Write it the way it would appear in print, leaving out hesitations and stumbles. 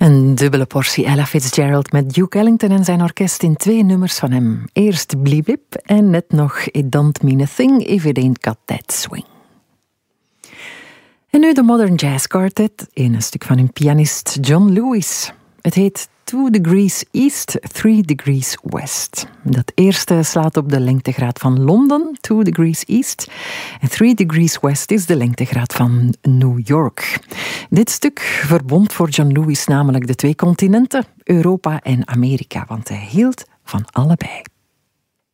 Een dubbele portie Ella Fitzgerald met Duke Ellington en zijn orkest in 2 nummers van hem. Eerst Bliep Bliep en net nog It Don't Mean a Thing If It Ain't Got That Swing. En nu de Modern Jazz Quartet in een stuk van hun pianist John Lewis. Het heet 2 degrees East, 3 degrees West. Dat eerste slaat op de lengtegraad van Londen, 2 degrees East. En 3 degrees West is de lengtegraad van New York. Dit stuk verbond voor John Lewis namelijk de 2 continenten, Europa en Amerika, want hij hield van allebei.